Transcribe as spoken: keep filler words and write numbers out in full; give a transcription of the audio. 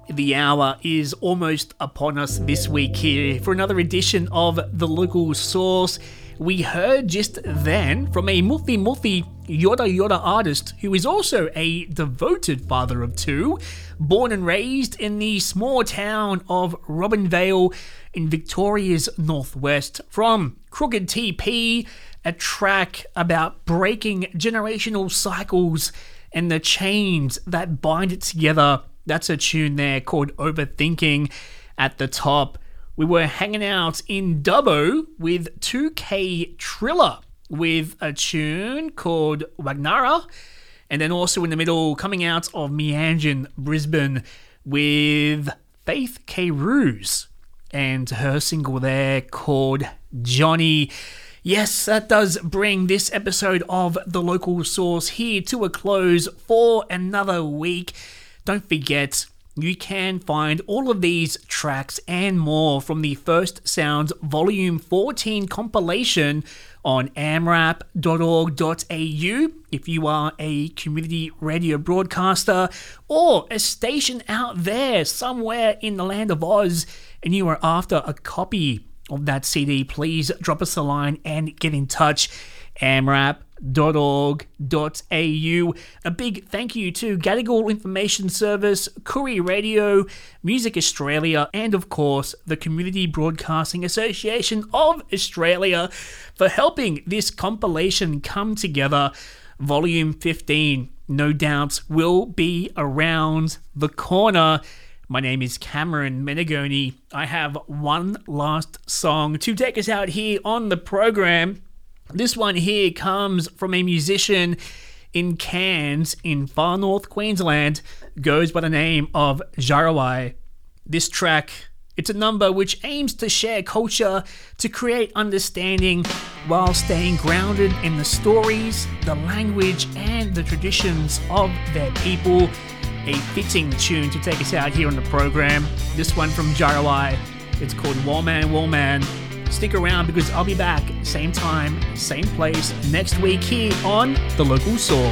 The hour is almost upon us this week here for another edition of The Local Source. We heard just then from a Muthi Muthi Yoda Yoda artist who is also a devoted father of two, born and raised in the small town of Robinvale in Victoria's northwest, from Crooked T P, a track about breaking generational cycles and the chains that bind it together. That's a tune there called Overthinking at the top. We were hanging out in Dubbo with two K Triller with a tune called Wagnara. And then also in the middle, coming out of Meanjin, Brisbane, with Faith K. Ruse and her single there called Johnny. Yes, that does bring this episode of The Local Source here to a close for another week. Don't forget, you can find all of these tracks and more from the First Sounds Volume fourteen compilation on amrap dot org dot a u if you are a community radio broadcaster or a station out there somewhere in the land of Oz and you are after a copy of that C D. Please drop us a line and get in touch. amrap dot org dot a u. A big thank you to Gadigal Information Service, Koori Radio, Music Australia, and of course the Community Broadcasting Association of Australia for helping this compilation come together. Volume fifteen, no doubt, will be around the corner. My name is Cameron Menegoni. I have one last song to take us out here on the program. This one here comes from a musician in Cairns in far north Queensland, goes by the name of Jarawai. This track, it's a number which aims to share culture, to create understanding while staying grounded in the stories, the language and the traditions of their people. A fitting tune to take us out here on the program. This one from Jarawai. It's called Wallman Wallman. Stick around because I'll be back same time, same place next week here on The Local Source.